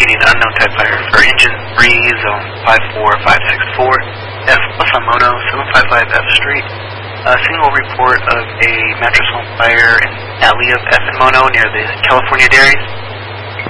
indicating unknown type fire for engine 3, zone 54564, F plus on Mono, 755 F Street. A single report of a mattress home fire in Alley of F and Mono near the California Dairies.